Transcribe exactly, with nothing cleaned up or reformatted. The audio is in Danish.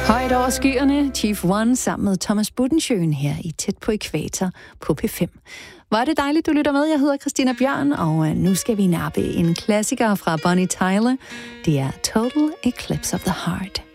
Højt over skyerne, Chief One sammen med Thomas Budensjøen her i Tæt på Ækvator på P fem. Hvor er det dejligt, du lytter med. Jeg hedder Christina Bjørn, og nu skal vi nappe en klassiker fra Bonnie Tyler. Det er Total Eclipse of the Heart.